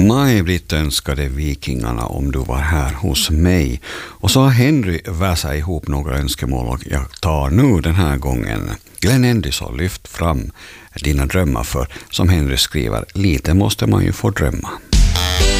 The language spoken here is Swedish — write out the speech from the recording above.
Maj-Britt önskade vikingarna om du var här hos mig. Och så har Henry väsat ihop några önskemål och jag tar nu den här gången. Glenn Endys har lyft fram dina drömmar för, som Henry skriver, lite måste man ju få drömma.